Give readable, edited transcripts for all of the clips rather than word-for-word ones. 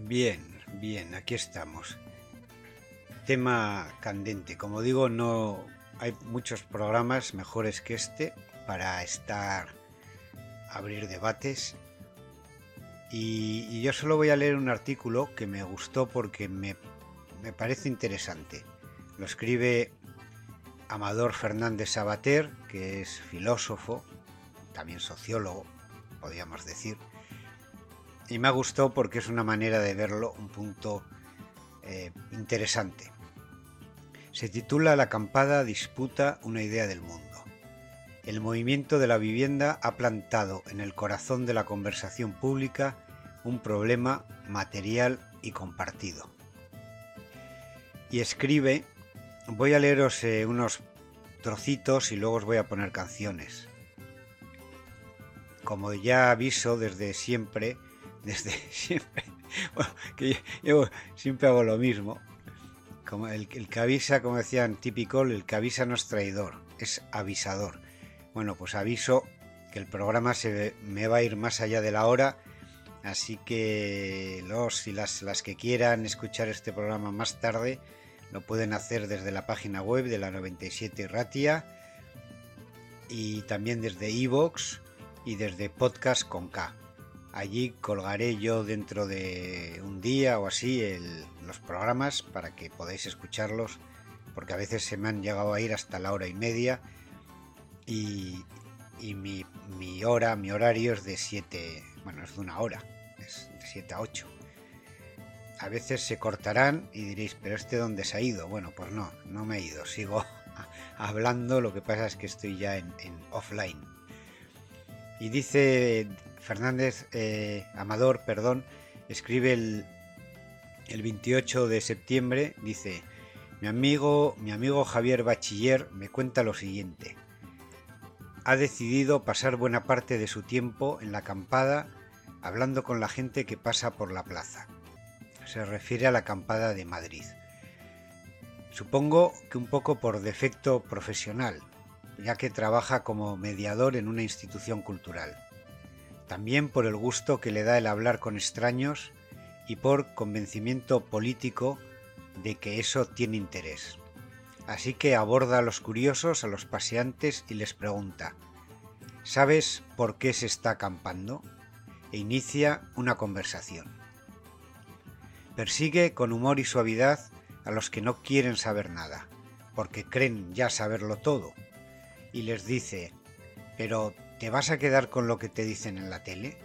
Bien, aquí estamos. Tema candente. Como digo, no hay muchos programas mejores que este para abrir debates. Y yo solo voy a leer un artículo que me gustó porque me parece interesante. Lo escribe Amador Fernández Sabater, que es filósofo, también sociólogo, podríamos decir. Y me ha gustado porque es una manera de verlo, un punto interesante. Se titula La acampada disputa una idea del mundo. El movimiento de la vivienda ha plantado en el corazón de la conversación pública un problema material y compartido. Y escribe, voy a leeros unos trocitos y luego os voy a poner canciones. Como ya aviso desde siempre, bueno, que yo siempre hago lo mismo. Como el que avisa, como decían típico, el que avisa no es traidor, es avisador. Bueno, pues aviso que el programa me va a ir más allá de la hora, así que los y las que quieran escuchar este programa más tarde lo pueden hacer desde la página web de la 97 Ratia y también desde iVoox y desde Podcast con K. Allí colgaré yo dentro de un día o así los programas para que podáis escucharlos, porque a veces se me han llegado a ir hasta la hora y media y mi horario es de 7, bueno, es de una hora, es de 7 a 8. A veces se cortarán y diréis, ¿pero este dónde se ha ido? Bueno, pues no me he ido, sigo hablando, lo que pasa es que estoy ya en offline. Y dice Amador, escribe el 28 de septiembre, dice, mi amigo Javier Bachiller me cuenta lo siguiente. Ha decidido pasar buena parte de su tiempo en la acampada hablando con la gente que pasa por la plaza. Se refiere a la acampada de Madrid. Supongo que un poco por defecto profesional, ya que trabaja como mediador en una institución cultural. También por el gusto que le da el hablar con extraños y por convencimiento político de que eso tiene interés. Así que aborda a los curiosos, a los paseantes y les pregunta, ¿sabes por qué se está acampando? E inicia una conversación. Persigue con humor y suavidad a los que no quieren saber nada, porque creen ya saberlo todo, y les dice, ¿pero te vas a quedar con lo que te dicen en la tele?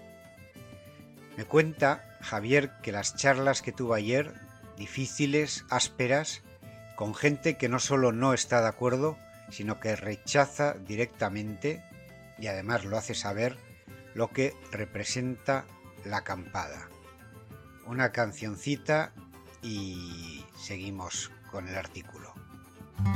Me cuenta Javier que las charlas que tuvo ayer, difíciles, ásperas, con gente que no solo no está de acuerdo, sino que rechaza directamente, y además lo hace saber, lo que representa la acampada. Una cancioncita y seguimos con el artículo.